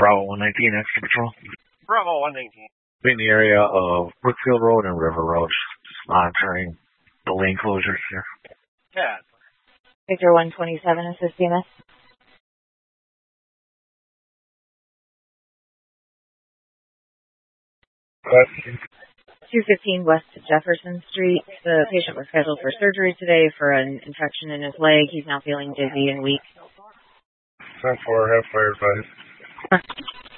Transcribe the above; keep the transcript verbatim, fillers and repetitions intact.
Bravo one nineteen, extra patrol. Bravo one nineteen. In the area of Brookfield Road and River Road, just monitoring the lane closures here. Yeah. Victor one twenty-seven, assisting us. two fifteen West Jefferson Street. The patient was scheduled for surgery today for an infection in his leg. He's now feeling dizzy and weak. ten four, have fire advice.